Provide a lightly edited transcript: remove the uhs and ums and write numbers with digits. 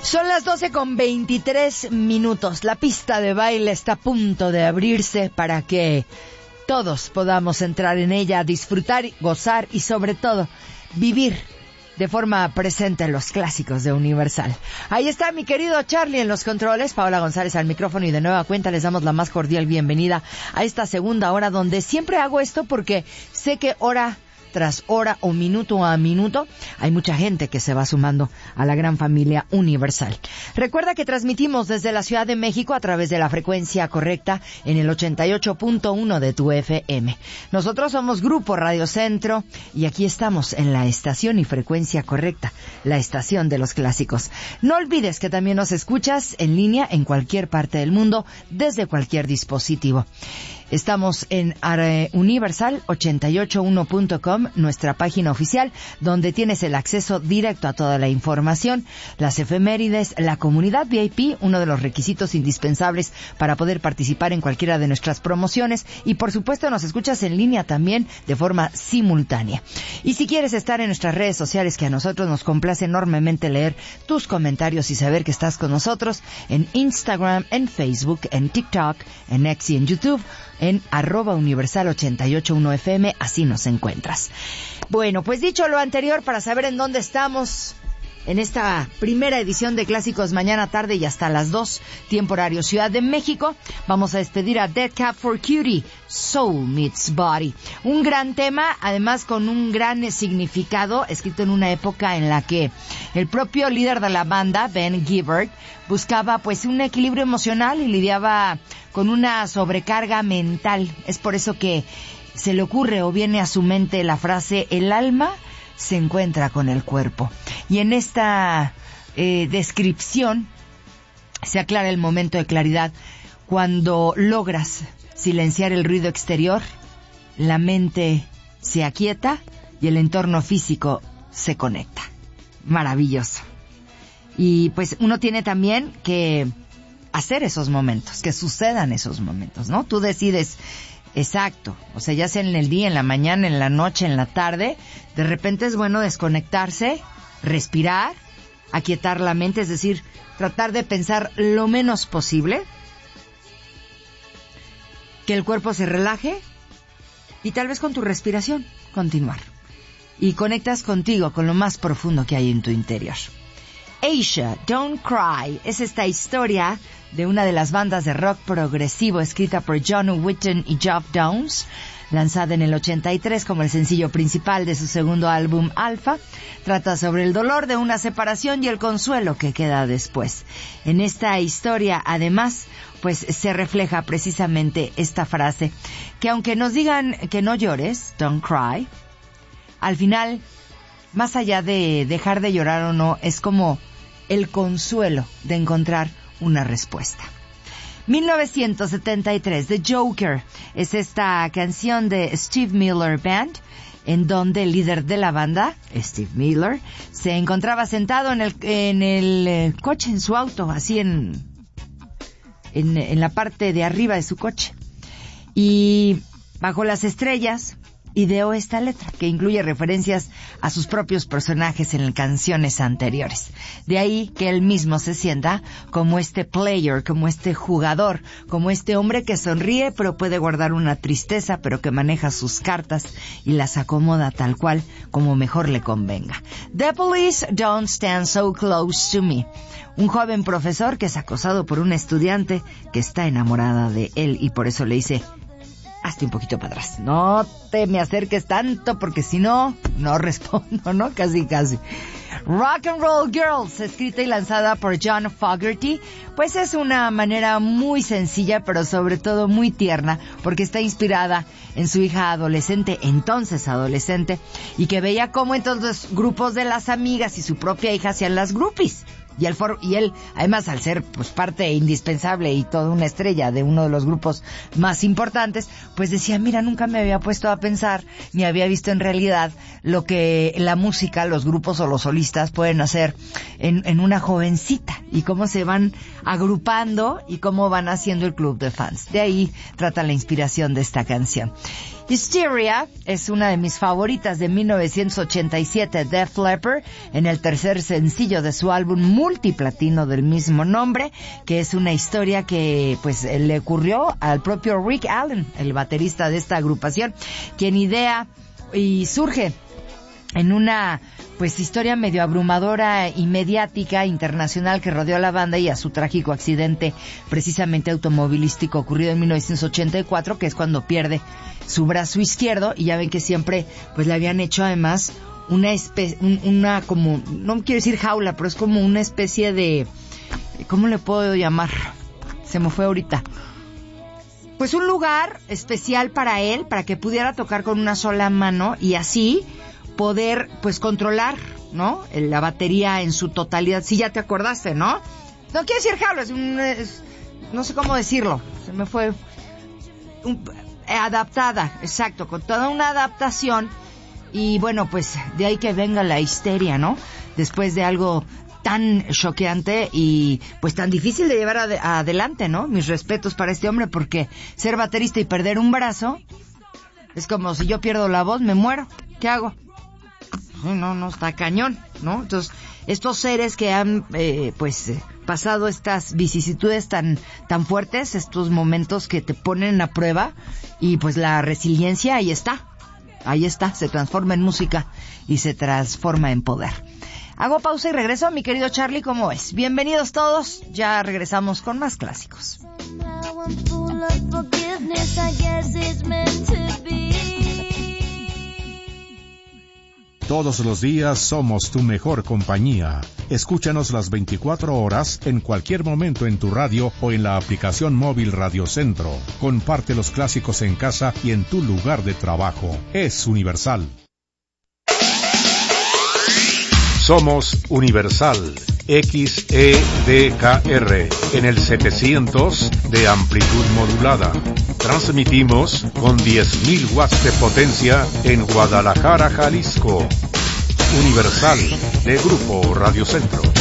Son las 12:23. La pista de baile está a punto de abrirse para que todos podamos entrar en ella, disfrutar, gozar y sobre todo vivir de forma presente los clásicos de Universal. Ahí está mi querido Charlie en los controles, Paola González al micrófono y de nueva cuenta les damos la más cordial bienvenida a esta segunda hora donde siempre hago esto porque sé que hora tras hora o minuto a minuto hay mucha gente que se va sumando a la gran familia Universal. Recuerda que transmitimos desde la Ciudad de México a través de la frecuencia correcta en el 88.1 de tu FM. Nosotros somos Grupo Radio Centro y aquí estamos en la estación y frecuencia correcta, la estación de los clásicos. No olvides que también nos escuchas en línea en cualquier parte del mundo desde cualquier dispositivo. Estamos en universal881.com, nuestra página oficial, donde tienes el acceso directo a toda la información, las efemérides, la comunidad VIP, uno de los requisitos indispensables para poder participar en cualquiera de nuestras promociones, y por supuesto nos escuchas en línea también de forma simultánea. Y si quieres estar en nuestras redes sociales, que a nosotros nos complace enormemente leer tus comentarios y saber que estás con nosotros, en Instagram, en Facebook, en TikTok, en X y en YouTube, en @universal881fm, así nos encuentras. Bueno, pues dicho lo anterior, para saber en dónde estamos en esta primera edición de Clásicos mañana, tarde y hasta las 2, tiempo horario Ciudad de México, vamos a despedir a Dead Cat for Cutie, Soul Meets Body. Un gran tema, además con un gran significado, escrito en una época en la que el propio líder de la banda, Ben Gibbard, buscaba pues un equilibrio emocional y lidiaba con una sobrecarga mental. Es por eso que se le ocurre o viene a su mente la frase: el alma se encuentra con el cuerpo. Y en esta descripción se aclara el momento de claridad cuando logras silenciar el ruido exterior, la mente se aquieta y el entorno físico se conecta. Maravilloso. Y pues uno tiene también que hacer esos momentos, que sucedan esos momentos, ¿no? Tú decides, exacto, o sea, ya sea en el día, en la mañana, en la noche, en la tarde, de repente es bueno desconectarse, respirar, aquietar la mente, es decir, tratar de pensar lo menos posible, que el cuerpo se relaje y tal vez con tu respiración continuar. Y conectas contigo, con lo más profundo que hay en tu interior. Asia, Don't Cry, es esta historia de una de las bandas de rock progresivo escrita por John Wetton y Geoff Downes, lanzada en el 83 como el sencillo principal de su segundo álbum Alpha. Trata sobre el dolor de una separación y el consuelo que queda después. En esta historia, además, pues se refleja precisamente esta frase, que aunque nos digan que no llores, don't cry, al final, más allá de dejar de llorar o no, es como el consuelo de encontrar una respuesta. 1973, The Joker, es esta canción de Steve Miller Band, en donde el líder de la banda, Steve Miller, se encontraba sentado en el coche, en su auto, así en la parte de arriba de su coche. Y bajo las estrellas ideó esta letra, que incluye referencias a sus propios personajes en canciones anteriores. De ahí que él mismo se sienta como este player, como este jugador, como este hombre que sonríe pero puede guardar una tristeza, pero que maneja sus cartas y las acomoda tal cual como mejor le convenga. The Police Don't Stand So Close to Me. Un joven profesor que es acosado por una estudiante que está enamorada de él y por eso le dice: hazte un poquito para atrás, no te me acerques tanto porque si no, no respondo, ¿no? Casi. Rock and Roll Girls, escrita y lanzada por John Fogerty, pues es una manera muy sencilla, pero sobre todo muy tierna, porque está inspirada en su hija adolescente, entonces adolescente, y que veía cómo entonces grupos de las amigas y su propia hija hacían las groupies. Y él, además, al ser pues parte indispensable y toda una estrella de uno de los grupos más importantes, pues decía, mira, nunca me había puesto a pensar, ni había visto en realidad lo que la música, los grupos o los solistas pueden hacer en una jovencita. y cómo se van agrupando y cómo van haciendo el club de fans. De ahí trata la inspiración de esta canción. Hysteria es una de mis favoritas de 1987, Def Leppard, en el tercer sencillo de su álbum multiplatino del mismo nombre, que es una historia que pues le ocurrió al propio Rick Allen, el baterista de esta agrupación, quien idea y surge en una pues historia medio abrumadora y mediática internacional que rodeó a la banda y a su trágico accidente precisamente automovilístico ocurrido en 1984, que es cuando pierde su brazo izquierdo, y ya ven que siempre pues le habían hecho además una como, no quiero decir jaula, pero es como una especie de, ¿cómo le puedo llamar? Se me fue ahorita. Pues un lugar especial para él, para que pudiera tocar con una sola mano y así poder pues controlar, ¿no? La batería en su totalidad. Sí, ya te acordaste, ¿no? No quiero decir jaula, no sé cómo decirlo, se me fue. Adaptada, exacto, con toda una adaptación. Y bueno, pues de ahí que venga la histeria, ¿no? Después de algo tan choqueante y pues tan difícil de llevar adelante, ¿no? Mis respetos para este hombre, porque ser baterista y perder un brazo es como si yo pierdo la voz, me muero. ¿Qué hago? No, está cañón, ¿no? Entonces, estos seres que han, pasado estas vicisitudes tan fuertes, estos momentos que te ponen a prueba, y pues la resiliencia ahí está, se transforma en música y se transforma en poder. Hago pausa y regreso, mi querido Charlie, ¿cómo ves? Bienvenidos todos, ya regresamos con más clásicos. Todos los días somos tu mejor compañía. Escúchanos las 24 horas en cualquier momento en tu radio o en la aplicación móvil Radio Centro. Comparte los clásicos en casa y en tu lugar de trabajo. Es Universal. Somos Universal XEDKR en el 700 de amplitud modulada. Transmitimos con 10.000 watts de potencia en Guadalajara, Jalisco. Universal de Grupo Radio Centro.